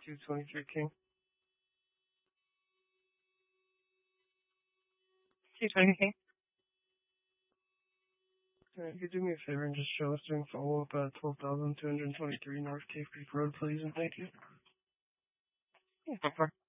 223 King. 223 King. You could do me a favor and just show us doing follow-up at 12,223 North Cave Creek Road, please, and thank you. Yeah,